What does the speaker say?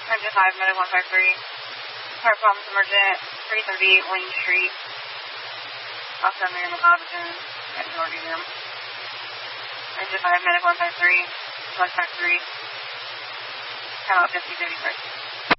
Engine 5, Medic 153. Heart problems emergent, 338 Lane Street. Also Miriam Oxygen at the organ room. Engine 5, Medic 153, Blood Factory. Count out 50-56.